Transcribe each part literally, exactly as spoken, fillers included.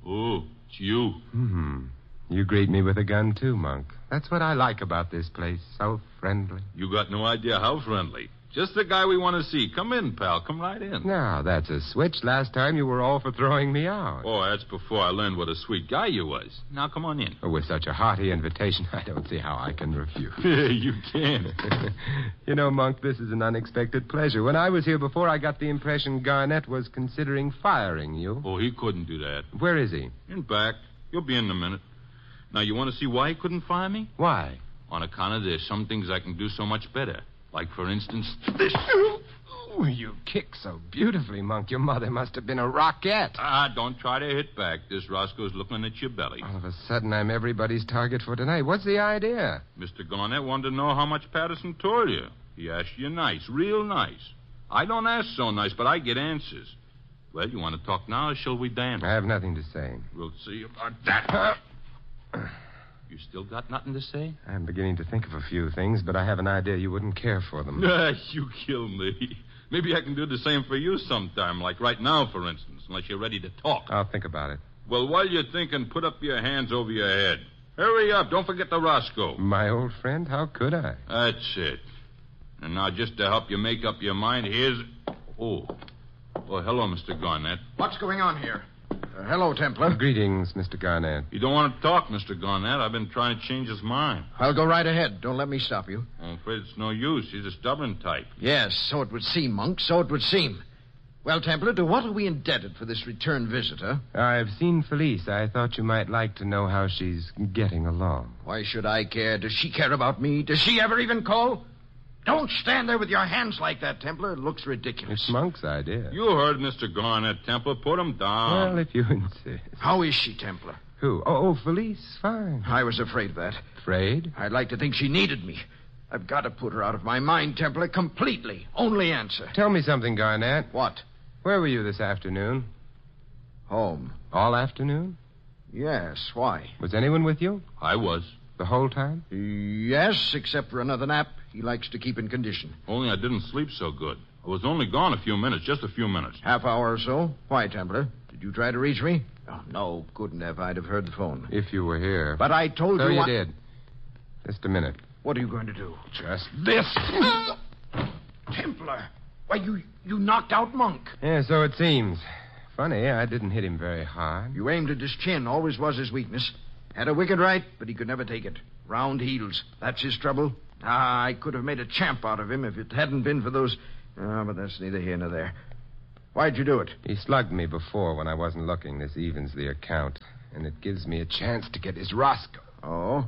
Oh, it's you. Hmm. You greet me with a gun, too, Monk. That's what I like about this place. So friendly. You got no idea how friendly. Just the guy we want to see. Come in, pal. Come right in. Now, that's a switch. Last time you were all for throwing me out. Oh, that's before I learned what a sweet guy you was. Now, come on in. Oh, with such a hearty invitation, I don't see how I can refuse. You can. You know, Monk, this is an unexpected pleasure. When I was here before, I got the impression Garnett was considering firing you. Oh, he couldn't do that. Where is he? In back. He'll be in a minute. Now, you want to see why he couldn't fire me? Why? On account of there's some things I can do so much better. Like, for instance, this. Oh, you kick so beautifully, Monk. Your mother must have been a rocket. Ah, don't try to hit back. This Roscoe's looking at your belly. All of a sudden, I'm everybody's target for tonight. What's the idea? Mister Garnett wanted to know how much Patterson told you. He asked you nice, real nice. I don't ask so nice, but I get answers. Well, you want to talk now, or shall we dance? I have nothing to say. We'll see about that. You still got nothing to say? I'm beginning to think of a few things, but I have an idea you wouldn't care for them. You kill me. Maybe I can do the same for you sometime, like right now, for instance, unless you're ready to talk. I'll think about it. Well, while you're thinking, put up your hands over your head. Hurry up. Don't forget the Roscoe. My old friend? How could I? That's it. And now, just to help you make up your mind, here's... Oh. Well, hello, Mister Garnett. What's going on here? Uh, hello, Templar. Greetings, Mister Garnett. You don't want to talk, Mister Garnett. I've been trying to change his mind. I'll go right ahead. Don't let me stop you. I'm afraid it's no use. He's a stubborn type. Yes, so it would seem, Monk. So it would seem. Well, Templar, to what are we indebted for this return visit, huh? I've seen Felice. I thought you might like to know how she's getting along. Why should I care? Does she care about me? Does she ever even call? Don't stand there with your hands like that, Templar. It looks ridiculous. It's Monk's idea. You heard Mister Garnett, Templar. Put him down. Well, if you insist. How is she, Templar? Who? Oh, oh, Felice. Fine. I was afraid of that. Afraid? I'd like to think she needed me. I've got to put her out of my mind, Templar, completely. Only answer. Tell me something, Garnett. What? Where were you this afternoon? Home. All afternoon? Yes. Why? Was anyone with you? I was. The whole time? Yes, except for another nap. He likes to keep in condition. Only I didn't sleep so good. I was only gone a few minutes, just a few minutes. Half hour or so? Why, Templar? Did you try to reach me? Oh, no, couldn't have. I'd have heard the phone. If you were here. But I told so you... you I... did. Just a minute. What are you going to do? Just this. Templar! Why, you, you knocked out Monk. Yeah, so it seems. Funny, I didn't hit him very hard. You aimed at his chin. Always was his weakness. Had a wicked right, but he could never take it. Round heels. That's his trouble. Ah, I could have made a champ out of him if it hadn't been for those... Oh, but that's neither here nor there. Why'd you do it? He slugged me before when I wasn't looking. This evens the account. And it gives me a chance to get his Roscoe. Oh?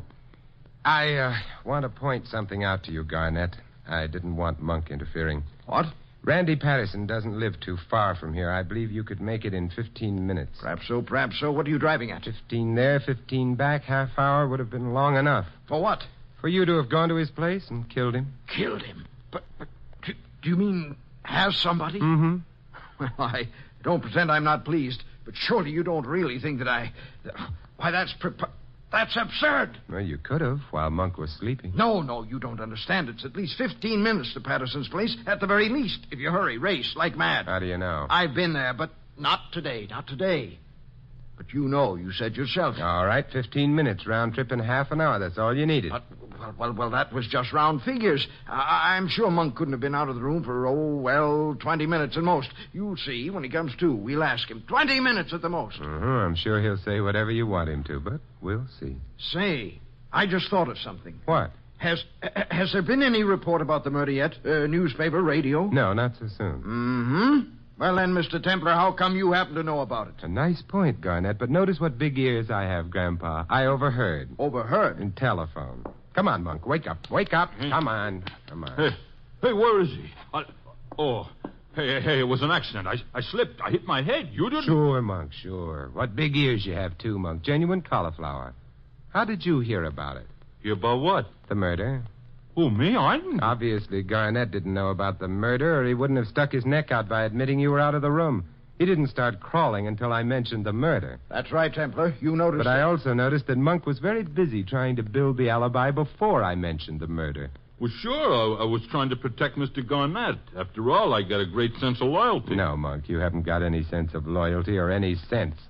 I uh, want to point something out to you, Garnett. I didn't want Monk interfering. What? Randy Patterson doesn't live too far from here. I believe you could make it in fifteen minutes. Perhaps so, perhaps so. What are you driving at? Fifteen there, fifteen back. Half hour would have been long enough. For what? For you to have gone to his place and killed him. Killed him? But, but do, do you mean have somebody? Mm-hmm. Well, I don't pretend I'm not pleased, but surely you don't really think that I... Why, that's... Prepo- That's absurd. Well, you could have while Monk was sleeping. No, no, you don't understand. It's at least fifteen minutes to Patterson's place, at the very least. If you hurry, race like mad. How do you know? I've been there, but not today, not today. But you know, you said yourself. All right, fifteen minutes, round trip in half an hour. That's all you needed. But, well, well, well, that was just round figures. I- I'm sure Monk couldn't have been out of the room for, oh, well, twenty minutes at most. You'll see when he comes to. We'll ask him. Twenty minutes at the most. Uh-huh. I'm sure he'll say whatever you want him to, but we'll see. Say, I just thought of something. What? Has uh, has there been any report about the murder yet? Uh, newspaper, radio? No, not so soon. Mm-hmm. Well, then, Mister Templar, how come you happen to know about it? A nice point, Garnett, but notice what big ears I have, Grandpa. I overheard. Overheard? In telephone. Come on, Monk. Wake up. Wake up. Come on. Come on. Hey, hey, where is he? I, oh, hey, hey, hey, it was an accident. I, I slipped. I hit my head. You didn't... Sure, Monk, sure. What big ears you have, too, Monk. Genuine cauliflower. How did you hear about it? Hear about what? The murder. Who, me? I didn't... Obviously, Garnett didn't know about the murder, or he wouldn't have stuck his neck out by admitting you were out of the room. He didn't start crawling until I mentioned the murder. That's right, Templar. You noticed... But I also noticed that Monk was very busy trying to build the alibi before I mentioned the murder. Well, sure. I, I was trying to protect Mister Garnett. After all, I got a great sense of loyalty. No, Monk, you haven't got any sense of loyalty or any sense.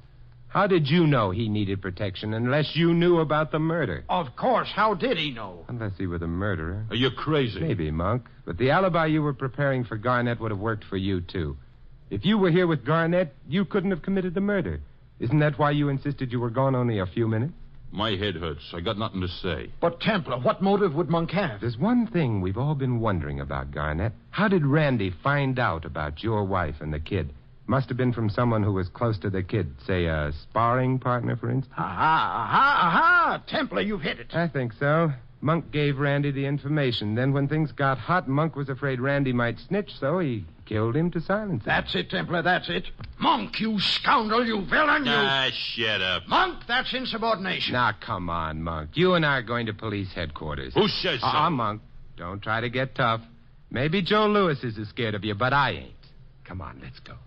How did you know he needed protection unless you knew about the murder? Of course. How did he know? Unless he were the murderer. Are you crazy? Maybe, Monk. But the alibi you were preparing for Garnett would have worked for you, too. If you were here with Garnett, you couldn't have committed the murder. Isn't that why you insisted you were gone only a few minutes? My head hurts. I got nothing to say. But, Templar, what motive would Monk have? There's one thing we've all been wondering about, Garnett. How did Randy find out about your wife and the kid? Must have been from someone who was close to the kid. Say, a sparring partner, for instance? Aha, aha, aha! Templar, you've hit it. I think so. Monk gave Randy the information. Then when things got hot, Monk was afraid Randy might snitch, so he killed him to silence him. That's it, Templar, that's it. Monk, you scoundrel, you villain, you... Ah, shut up. Monk, that's insubordination. Now, come on, Monk. You and I are going to police headquarters. Who says so? Uh-uh, Monk. Don't try to get tough. Maybe Joe Lewis is as scared of you, but I ain't. Come on, let's go.